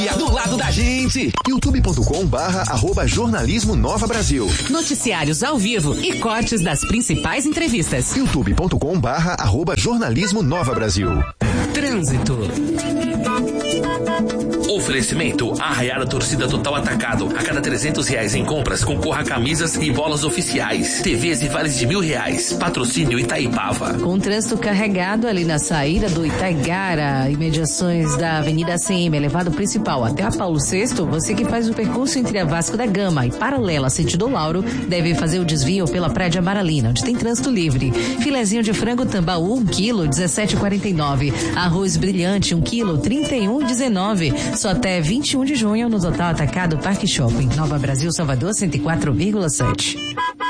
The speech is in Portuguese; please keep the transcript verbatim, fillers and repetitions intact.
Do lado da gente. youtube ponto com barra arroba jornalismo Nova Brasil. Noticiários ao vivo e cortes das principais entrevistas. youtube ponto com barra arroba jornalismo Nova Brasil. Trânsito. Oferecimento Arraiada Torcida Total Atacado. A cada trezentos reais em compras, concorra a camisas e bolas oficiais. T Vs e vales de mil reais. Patrocínio Itaipava. Com trânsito carregado ali na saída do Itaigara, imediações da Avenida C M, elevado principal até a Paulo sexto, você que faz o percurso entre a Vasco da Gama e paralela sentido Lauro, deve fazer o desvio pela Praia de Amaralina, onde tem trânsito livre. Filezinho de frango Tambaú, um quilo, dezessete e quarenta e nove. Arroz brilhante, um quilo, trinta e um e dezenove. Só até vinte e um de junho no Total Atacado Parque Shopping. Nova Brasil, Salvador, cento e quatro vírgula sete.